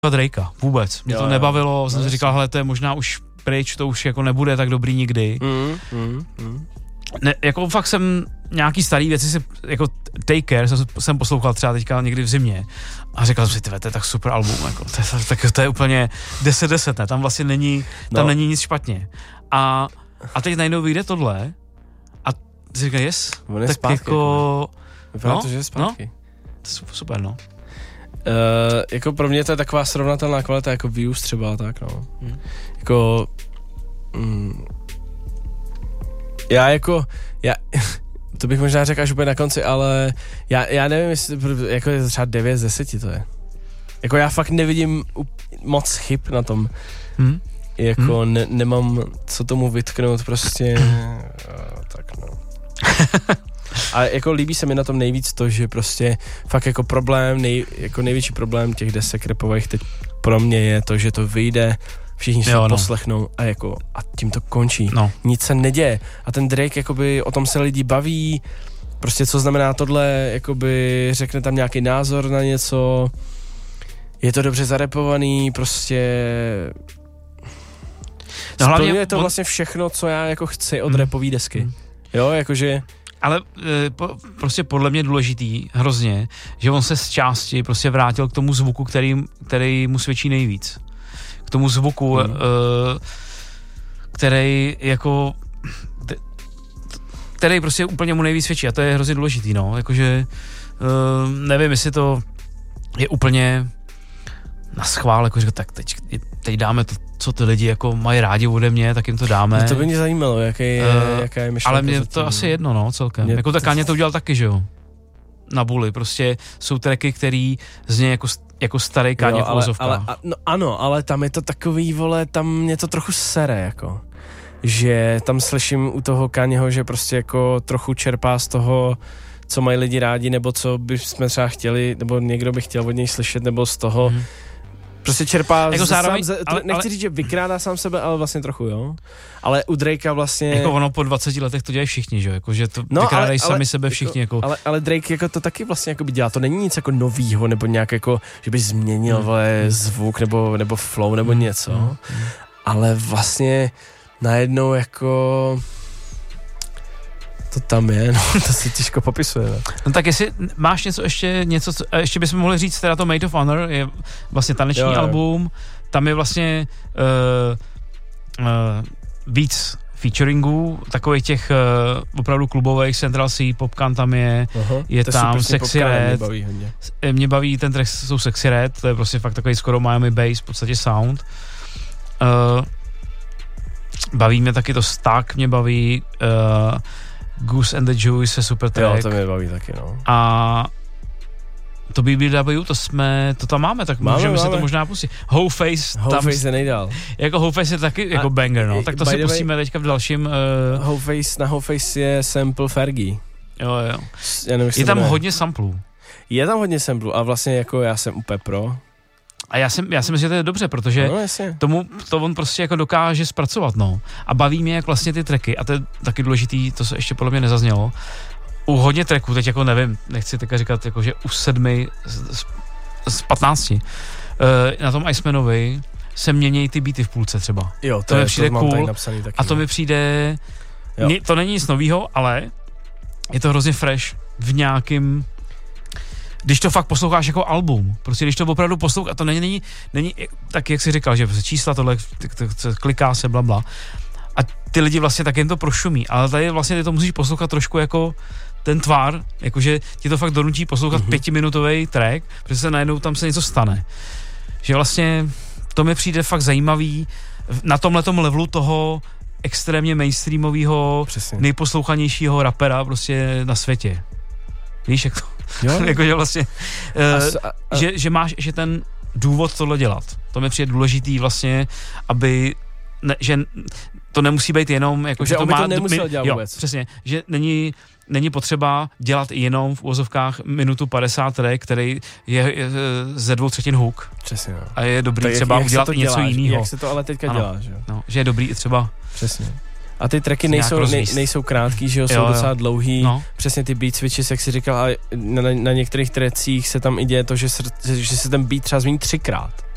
Drakea, vůbec. Mě to nebavilo, jsem si říkal, hele, to je možná už pryč, to už jako nebude tak dobrý nikdy. Ne, jako fakt jsem nějaký starý věci si, jako Take Care jsem poslouchal třeba teďka někdy v zimě a říkal jsem si, to je tak super album, jako, to je úplně 10/10, ne, tam vlastně není, tam není nic špatně. A teď najednou vyjde tohle a ty si říkal, on je tak zpátky, jako... Vypadá to, že je zpátky. Super, no. Jako pro mě to je taková srovnatelná kvalita jako Views třeba, tak no. Jako... Já to bych možná řekl až úplně na konci, ale já nevím, jestli jako je to třeba 9 z 10 to je. Jako já fakt nevidím moc chyb na tom. Jako nemám co tomu vytknout, prostě tak no. A jako líbí se mi na tom nejvíc to, že prostě fakt jako problém, jako největší problém těch desek rapových teď pro mě je to, že to vyjde, všichni se poslechnou a tím to končí. No. Nic se neděje. A ten Drake, jakoby o tom se lidi baví, prostě co znamená tohle, jakoby řekne tam nějaký názor na něco, je to dobře zarepovaný, prostě... No, hlavně je to vlastně všechno, co já jako chci od rapový desky. Jo, jakože... Ale prostě podle mě důležitý hrozně, že on se z části prostě vrátil k tomu zvuku, který mu svědčí nejvíc. K tomu zvuku, který jako... který prostě úplně mu nejvíc svědčí a to je hrozně důležitý, no. Jakože nevím, jestli to je úplně na schvál, jako říkat, tak teď dáme to, co ty lidi jako mají rádi ode mě, tak jim to dáme. To by mě zajímalo, jaká je myšlenka. Ale mě to asi jedno, no, celkem. Jako tak Kanye to udělal taky, že jo? Na Bully, prostě jsou tracky, který zní jako starý Kanye v uvozovkách. No ano, ale tam je to takový, vole, tam mě to trochu sere, jako. Že tam slyším u toho Kanyeho, že prostě jako trochu čerpá z toho, co mají lidi rádi, nebo co bychom třeba chtěli, nebo někdo by chtěl od něj slyšet, nebo z toho, prostě čerpá jako zároveň, nechci říct, že vykrádá sám sebe, ale vlastně trochu, jo. Ale u Drakea vlastně... Jako ono po 20 letech to dělají všichni, že jo, jako, že to vykrádají sami sebe všichni, jako... Ale Drake jako to taky vlastně jako by dělá, to není nic jako novýho, nebo nějak jako, že by změnil zvuk, nebo flow, nebo něco, ale vlastně najednou jako... To tam je, no, to se těžko popisuje. Ne? No tak jestli máš ještě bychom mohli říct, teda to Maid of Honor je vlastně taneční album, tam je vlastně víc featuringů, takových těch opravdu klubových, Central C, Popcan tam je tam Sexy Red. Mě baví ten track, jsou Sexy Red, to je prostě fakt takový skoro Miami Bass, v podstatě sound. Baví mě taky to Stuck, mě baví Goose and the Juice je super track. Jo, to mě baví taky, no. A to BBW, to tam máme, tak můžeme si to možná pustit. Whole Face je nejdál. Jako Whole Face je taky jako banger, no. Tak to si pustíme teďka v dalším... Na Whole Face je sample Fergie. Jo. Nevím, je tam hodně samplů. Je tam hodně samplů a vlastně jako já jsem úplně pro. A já si myslím, že to je dobře, protože to on prostě jako dokáže zpracovat, no. A baví mě jak vlastně ty tracky, a to je taky důležitý, to se ještě podle mě nezaznělo. U hodně tracků, teď jako nevím, nechci teďka říkat, jako, že u 7 z 15 na tom Icemanovi se mění ty beaty v půlce třeba. Jo, to mi přijde cool taky, a to mi přijde, to není nic novýho, ale je to hrozně fresh v nějakým... Když to fakt posloucháš jako album, prostě když to opravdu posloucháš, a to není tak, jak jsi říkal, že čísla tohle, kliká se, blabla. A ty lidi vlastně tak jen to prošumí, ale tady vlastně ty to musíš poslouchat trošku jako ten tvar, jakože ti to fakt donutí poslouchat 5minutový track, protože se najednou tam se něco stane. Že vlastně to mi přijde fakt zajímavý na tomhletom levelu toho extrémně mainstreamového, nejposlouchanějšího rapera prostě na světě. Víš, jak to? Jakože vlastně, že ten důvod tohle dělat. To mi přijde důležitý vlastně, aby, že to nemusí být jenom, jako, že to má... to nemusel dělat vůbec. Přesně, že není potřeba dělat jenom v uvozovkách minutu 50 track, který je ze 2/3 hook. Přesně, no. A je dobrý tak třeba udělat i něco jiného. Jak se to ale teďka dělá, že jo? No, že je dobrý i třeba... Přesně. A ty tracky nejsou krátký, že jo, jsou docela dlouhý, přesně ty beat switches, jak jsi říkal, a na některých tracích se tam i děje to, že se ten beat třeba změní 3krát.